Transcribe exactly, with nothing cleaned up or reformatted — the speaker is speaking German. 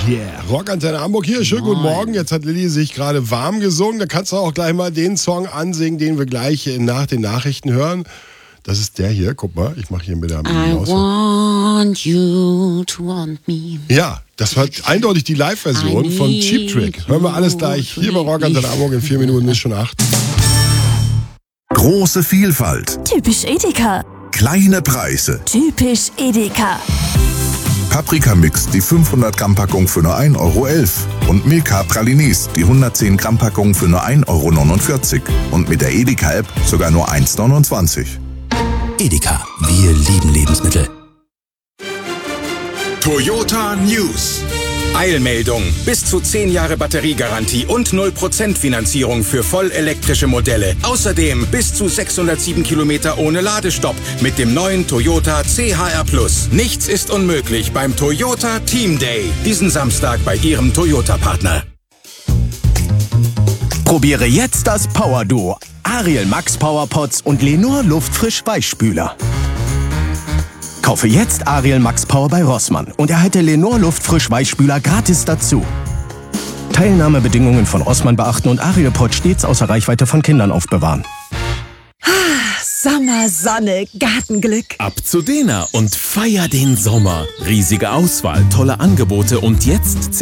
Yeah, Rockantenne Hamburg hier. Schönen guten Morgen. Jetzt hat Lilly sich gerade warm gesungen. Da kannst du auch gleich mal den Song ansingen, den wir gleich nach den Nachrichten hören. Das ist der hier. Guck mal, ich mache hier mit der I Maus. want you to want me. Ja, das war eindeutig die Live-Version von Cheap Trick. Hören wir alles gleich hier bei Rockantenne Hamburg. In vier Minuten ist schon acht. Große Vielfalt, Typisch Edeka. kleine Preise. Typisch Edeka. Paprika-Mix, die fünfhundert Gramm Packung für nur ein Euro elf. Und Milka Pralines, die hundertzehn Gramm Packung für nur ein Euro neunundvierzig. Und mit der Edeka-App sogar nur eins neunundzwanzig. Edeka, wir lieben Lebensmittel. Toyota News. Eilmeldung. Bis zu zehn Jahre Batteriegarantie und null Prozent Finanzierung für vollelektrische Modelle. Außerdem bis zu sechshundertsieben Kilometer ohne Ladestopp mit dem neuen Toyota C H R Plus. Nichts ist unmöglich beim Toyota Team Day. Diesen Samstag bei Ihrem Toyota-Partner. Probiere jetzt das Power Duo. Ariel Max Power Pots und Lenor Luftfrisch Weichspüler. Kaufe jetzt Ariel Max Power bei Rossmann und erhalte Lenor Luftfrisch Weichspüler gratis dazu. Teilnahmebedingungen von Rossmann beachten und Ariel Pot stets außer Reichweite von Kindern aufbewahren. Sommer, Sonne, Gartenglück. Ab zu Dena und feier den Sommer. Riesige Auswahl, tolle Angebote und jetzt